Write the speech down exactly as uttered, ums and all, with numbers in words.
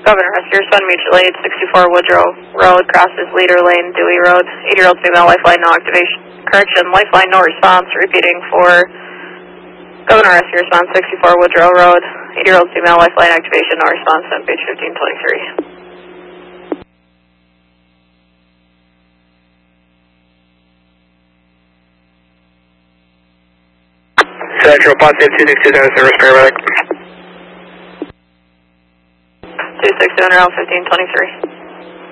Governor Rescue, respond mutual aid, sixty-four Woodrow Road, crosses Leader Lane, Dewey Road, eighty-year-old female, lifeline, no activation, correction, lifeline, no response, repeating for Governor Rescue, response, sixty-four Woodrow Road, eighty-year-old female, lifeline, activation, no response, on page fifteen twenty-three. Central, positive two six two zero, service paramedic. two six two zero, fifteen twenty-three.